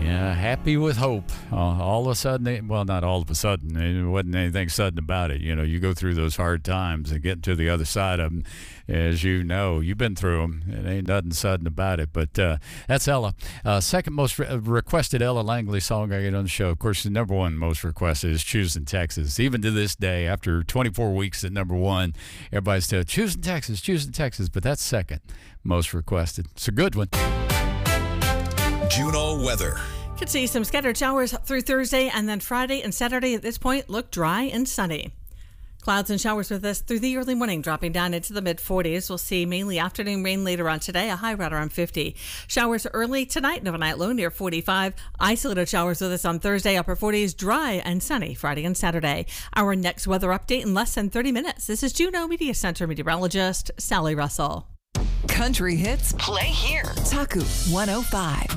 Yeah, happy with hope. All of a sudden, well, not all of a sudden. It wasn't anything sudden about it. You go through those hard times and get to the other side of them. As you know, you've been through them. It ain't nothing sudden about it. But that's Ella. Second most requested Ella Langley song I get on the show. Of course, the number one most requested is Choosing Texas. Even to this day, after 24 weeks at number one, everybody's still Choosing Texas, Choosing Texas. But that's second most requested. It's a good one. Juneau weather. Could see some scattered showers through Thursday, and then Friday and Saturday at this point look dry and sunny. Clouds and showers with us through the early morning, dropping down into the mid-40s. We'll see mainly afternoon rain later on today, a high right around 50. Showers early tonight, an overnight low near 45. Isolated showers with us on Thursday, upper 40s, dry and sunny Friday and Saturday. Our next weather update in less than 30 minutes. This is Juneau Media Center meteorologist Sally Russell. Country hits play here. Taku 105.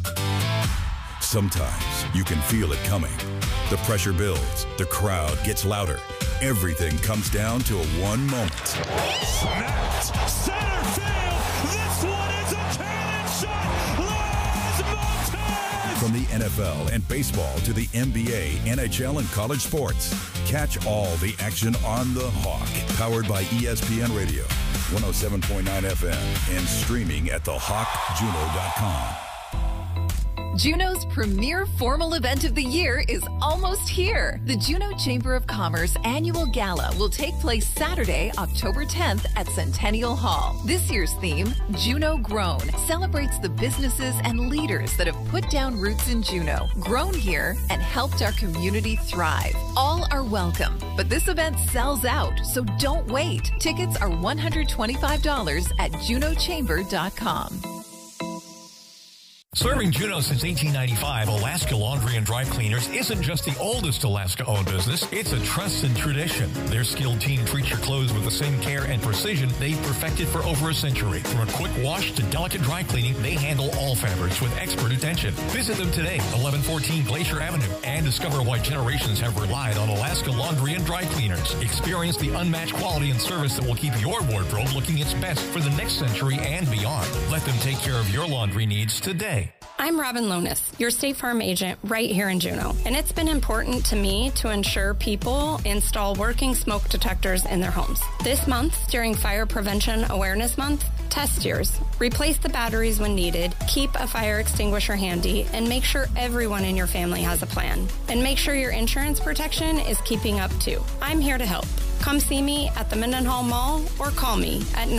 Sometimes you can feel it coming. The pressure builds. The crowd gets louder. Everything comes down to one moment. Snapped center field. This one is a cannon shot. Lars Montes. From the NFL and baseball to the NBA, NHL, and college sports. Catch all the action on the Hawk. Powered by ESPN Radio, 107.9 FM, and streaming at thehawkjuneau.com. Juneau's premier formal event of the year is almost here. The Juneau Chamber of Commerce annual gala will take place Saturday, October 10th at Centennial Hall. This year's theme, Juneau Grown, celebrates the businesses and leaders that have put down roots in Juneau, grown here, and helped our community thrive. All are welcome, but this event sells out, so don't wait. Tickets are $125 at junochamber.com. Serving Juneau since 1895, Alaska Laundry and Dry Cleaners isn't just the oldest Alaska-owned business, it's a trusted tradition. Their skilled team treats your clothes with the same care and precision they've perfected for over a century. From a quick wash to delicate dry cleaning, they handle all fabrics with expert attention. Visit them today, 1114 Glacier Avenue, and discover why generations have relied on Alaska Laundry and Dry Cleaners. Experience the unmatched quality and service that will keep your wardrobe looking its best for the next century and beyond. Let them take care of your laundry needs today. I'm Robin Lonis, your State Farm agent right here in Juneau, and it's been important to me to ensure people install working smoke detectors in their homes. This month, during Fire Prevention Awareness Month, test yours, replace the batteries when needed, keep a fire extinguisher handy, and make sure everyone in your family has a plan. And make sure your insurance protection is keeping up too. I'm here to help. Come see me at the Mendenhall Mall or call me at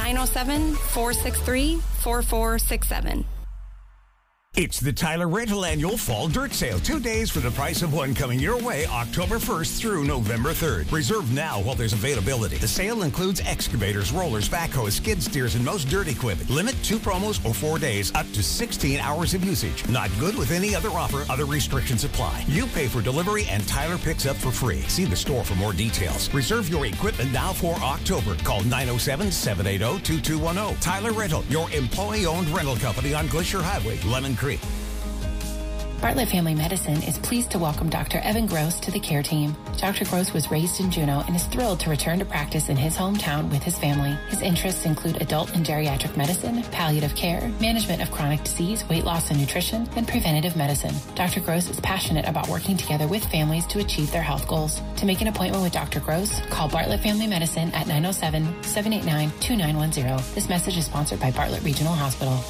907-463-4467. It's the Tyler Rental Annual Fall Dirt Sale. 2 days for the price of one coming your way October 1st through November 3rd. Reserve now while there's availability. The sale includes excavators, rollers, backhoes, skid steers, and most dirt equipment. Limit 2 promos or 4 days, up to 16 hours of usage. Not good with any other offer. Other restrictions apply. You pay for delivery and Tyler picks up for free. See the store for more details. Reserve your equipment now for October. Call 907-780-2210. Tyler Rental, your employee-owned rental company on Glacier Highway, Lemon Creek. Bartlett Family Medicine is pleased to welcome Dr. Evan Gross to the care team. Dr. Gross was raised in Juneau and is thrilled to return to practice in his hometown with his family. His interests include adult and geriatric medicine, palliative care, management of chronic disease, weight loss and nutrition, and preventative medicine. Dr. Gross is passionate about working together with families to achieve their health goals. To make an appointment with Dr. Gross, call Bartlett Family Medicine at 907-789-2910. This message is sponsored by Bartlett Regional Hospital.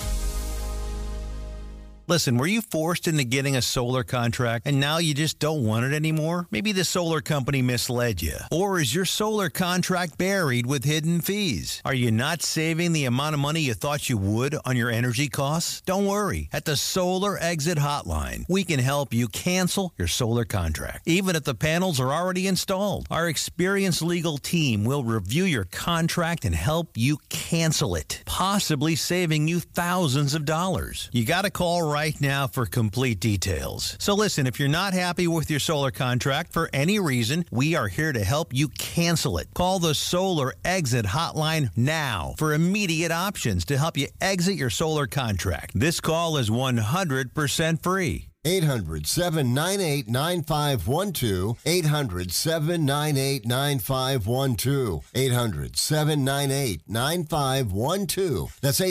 Listen, were you forced into getting a solar contract and now you just don't want it anymore? Maybe the solar company misled you. Or is your solar contract buried with hidden fees? Are you not saving the amount of money you thought you would on your energy costs? Don't worry. At the Solar Exit Hotline, we can help you cancel your solar contract, even if the panels are already installed. Our experienced legal team will review your contract and help you cancel it, possibly saving you thousands of dollars. You got to call right now for complete details. So listen, if you're not happy with your solar contract for any reason, we are here to help you cancel it. Call the Solar Exit Hotline now for immediate options to help you exit your solar contract. This call is 100% free. 800-798-9512. 800-798-9512. 800-798-9512. That's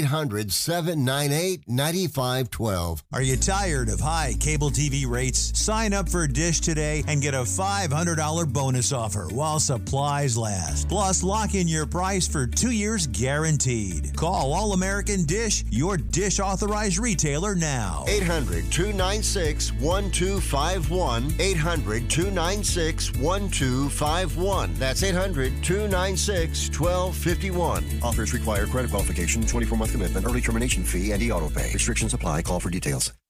800-798-9512. Are you tired of high cable TV rates? Sign up for Dish today and get a $500 bonus offer while supplies last. Plus, lock in your price for 2 years guaranteed. Call All American Dish, your Dish authorized retailer now. 800-296-1251. 800-296-1251. That's 800-296-1251. Offers require credit qualification, 24-month commitment, early termination fee, and e-auto pay. Restrictions apply. Call for details.